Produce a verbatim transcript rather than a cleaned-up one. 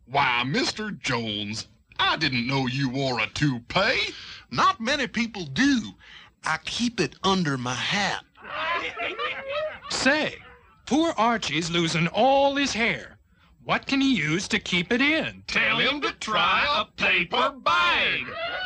Why, Mister Jones, I didn't know you wore a toupee. Not many people do. I keep it under my hat. Say, poor Archie's losing all his hair. What can he use to keep it in? Tell him to try a paper bag.